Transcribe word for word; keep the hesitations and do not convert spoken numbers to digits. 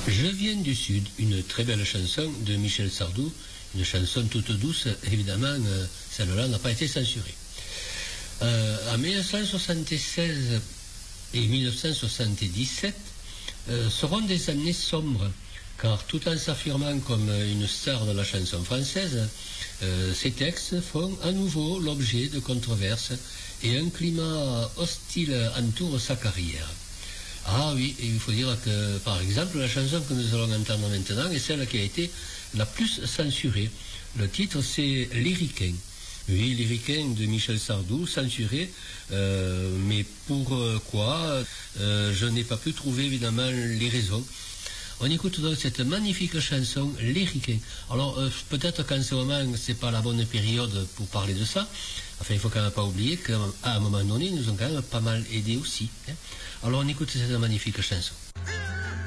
Je viens du Sud, une très belle chanson de Michel Sardou, une chanson toute douce, évidemment, euh, celle-là n'a pas été censurée. Euh, en mille neuf cent soixante-seize et mille neuf cent soixante-dix-sept euh, seront des années sombres, car tout en s'affirmant comme une star de la chanson française, euh, ces textes font à nouveau l'objet de controverses et un climat hostile entoure sa carrière. Ah oui, et il faut dire que, par exemple, la chanson que nous allons entendre maintenant est celle qui a été la plus censurée. Le titre, c'est Lyricain. Oui, Lyricain de Michel Sardou, censuré, euh, mais pour euh, quoi euh, je n'ai pas pu trouver, évidemment, les raisons. On écoute donc cette magnifique chanson, Lyricain. Alors, euh, peut-être qu'en ce moment, c'est pas la bonne période pour parler de ça. Enfin, il faut quand même pas oublier qu'à un moment donné, ils nous ont quand même pas mal aidé aussi. Hein. Alors, on écoute cette magnifique chanson.